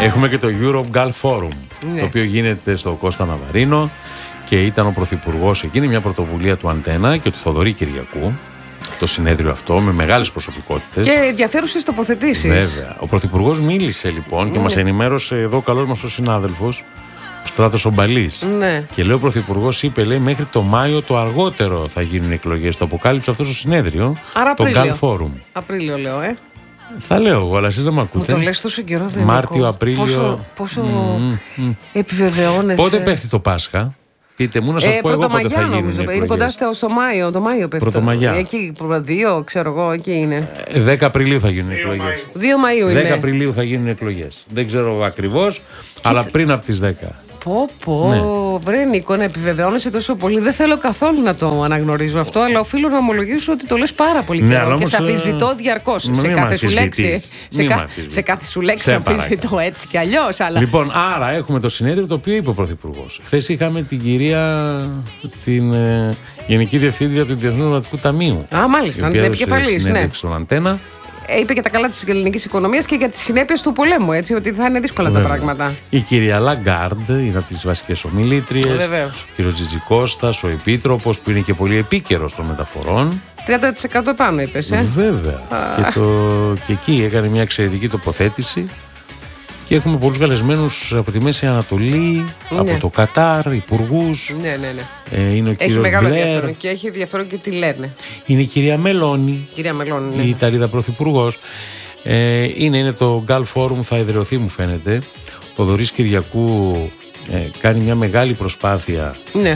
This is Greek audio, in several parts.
Έχουμε και το Europe Gulf Forum, το οποίο γίνεται στο Κώστα Ναβαρίνο και ήταν ο Πρωθυπουργός εκεί. Είναι μια πρωτοβουλία του Αντένα και του Θοδωρή Κυριακού. Το συνέδριο αυτό με μεγάλες προσωπικότητες. Και ενδιαφέρουσες τοποθετήσεις. Βέβαια. Ο Πρωθυπουργός μίλησε λοιπόν και μας ενημέρωσε εδώ ο καλός μας ο συνάδελφος, ο Στράτος Ομπαλής. Ναι. Και λέει ο Πρωθυπουργός, είπε, λέει, μέχρι το Μάιο το αργότερο θα γίνουν εκλογές. Το αποκάλυψε αυτό στο συνέδριο. Άρα το Απρίλιο. Gulf Forum. Απρίλιο λέω, Στα λέω εγώ, αλλά εσείς δεν με ακούτε. Μου το λες τόσο καιρό, δεν Μάρτιο, Απρίλιο. Πόσο επιβεβαιώνεσαι. Πότε πέφτει το Πάσχα? Πείτε μου να σας πω εγώ πότε θα γίνουν νομίζω. εκλογές. Είναι κοντά στο Μάιο. Το Μάιο πέφτει. Πρωτομαγιά. Εκεί, 2, ξέρω εγώ, εκεί είναι. 10 Απριλίου θα γίνουν εκλογές. 2 Μαΐου είναι. 10 Απριλίου θα γίνουν εκλογές. Δεν ξέρω ακριβώς, αλλά πριν από τις 10. Πω, βρε Νίκο, να επιβεβαιώνεσαι τόσο πολύ. Δεν θέλω καθόλου να το αναγνωρίζω αυτό, αλλά οφείλω να ομολογήσω ότι το λες πάρα πολύ καιρό και σε αμφισβητώ διαρκώς. Σε κάθε σου λέξη. Σε κάθε σου λέξη σε αμφισβητώ έτσι κι αλλιώς. Αλλά... Λοιπόν, άρα έχουμε το συνέδριο το οποίο είπε ο Πρωθυπουργός. Χθες είχαμε την κυρία, την Γενική Διευθύντρια του Διεθνούς Νομισματικού Ταμείου. Μάλιστα, την επικεφαλής. Ναι. Στον Αντένα. Είπε και τα καλά της ελληνικής οικονομίας και για τις συνέπειες του πολέμου, έτσι, ότι θα είναι δύσκολα τα πράγματα. Η κυρία Λαγκάρντ είναι από τις βασικές ομιλήτριες. Βεβαίως. Ο κύριος Τζιτζικώστας, ο Επίτροπος, που είναι και πολύ επίκαιρος των μεταφορών. 30% πάνω, είπες, Βέβαια. Και εκεί έκανε μια εξαιρετική τοποθέτηση. Και έχουμε πολλούς καλεσμένους από τη Μέση Ανατολή, από το Κατάρ, υπουργούς. Ναι. Είναι ο έχει κύριος μεγάλο Μπλερ. ενδιαφέρον και έχει ενδιαφέρον και τι λένε. Είναι η κυρία Μελώνη, Ναι. η Ιταλίδα πρωθυπουργός. Είναι το Gulf Forum, θα ιδρυωθεί μου φαίνεται. Ο Θοδωρής Κυριακού κάνει μια μεγάλη προσπάθεια. Ναι.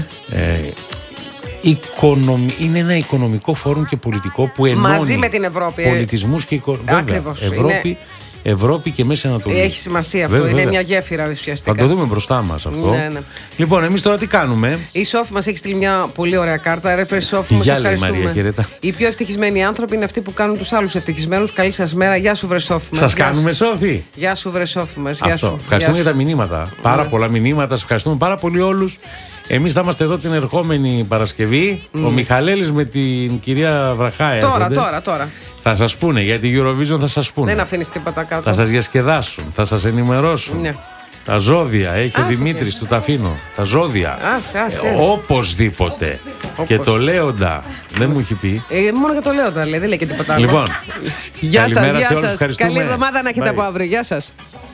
Είναι ένα οικονομικό φόρουμ και πολιτικό που ενώνει μαζί με την Ευρώπη. Πολιτισμούς και Ακριβώς. Ευρώπη και Μέση Ανατολή. Έχει σημασία αυτό. Είναι μια γέφυρα ουσιαστικά. Θα το δούμε μπροστά μας αυτό. Ναι. Λοιπόν, εμείς τώρα τι κάνουμε? Η Σόφη μας έχει στείλει μια πολύ ωραία κάρτα. Ρε Σόφη, μας ευχαριστούμε. Μαρία, χαιρετά. Οι πιο ευτυχισμένοι άνθρωποι είναι αυτοί που κάνουν τους άλλους ευτυχισμένους. Καλή σας μέρα. Γεια σου, βρε Σόφη μας. Σας κάνουμε, Σόφη. Γεια σου, βρε Σόφη μας. Ευχαριστούμε για τα μηνύματα. Πάρα πολλά μηνύματα. Σας ευχαριστούμε πάρα πολύ όλους. Εμείς θα είμαστε εδώ την ερχόμενη Παρασκευή. Ο Μιχαλέλης με την κυρία Βραχά έρχονται. Τώρα. Θα σας πούνε, για την Eurovision θα σας πούνε. Δεν αφήνεις τίποτα κάτω. Θα σας διασκεδάσουν, θα σας ενημερώσουν. Ναι. Τα ζώδια, έχει ο Δημήτρης, του τα αφήνω. Τα ζώδια. Οπωσδήποτε. Και το Λέοντα. Δεν μου έχει πει. Μόνο για το Λέοντα λέει, δεν λέει και τίποτα άλλο. Λοιπόν, γεια σας. καλημέρα σε όλους, ευχαριστούμε. Καλή εβδομάδα να έχετε από αύριο. Γεια σας.